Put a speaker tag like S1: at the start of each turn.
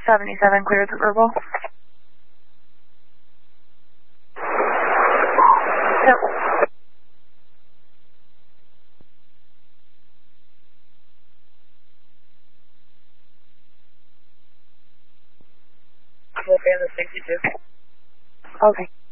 S1: 77 cleared to verbal. Yep.
S2: Okay, the 62.
S1: Okay.